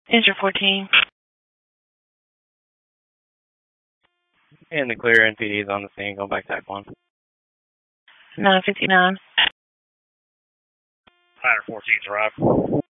Injured 14. And the clear NPD is on the scene, going back to Act 1. 959. Fighter 14's arrived.